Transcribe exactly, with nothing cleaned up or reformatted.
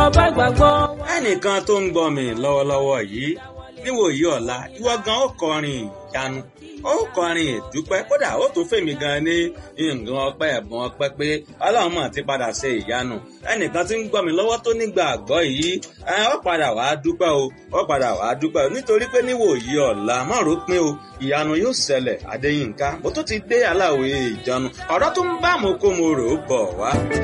ọba gbàgbọ́. ẹnìkan tó ń gbọ́ mi lọ́wọ́lọ́wọ́ yìí níwòyí ọ̀la ìwọ gan ó kọrin ìjánu ó kọrin ìdúpẹ́ kódà ó tún fèmí gan ní nǹkan ọpẹ́ ẹ̀bùn ọpẹ́ pé ọlọ́run mọ̀ ti padà ṣe ìyanu ẹnìkan tí ń gbọ́ mi lọ́wọ́ tó nígbàgbọ́ yìí ó padà wàá dúpẹ́ o ó padà wàá dúpẹ́ o nítorí pé níwòyí ọ̀la má rò pé o ìyanu yóò ṣẹlẹ̀ Adéyínká mo tún ti dé aláwòye ìjánu ọ̀rọ̀ tó ń bá mo kó mo rò ó bọ̀ wá.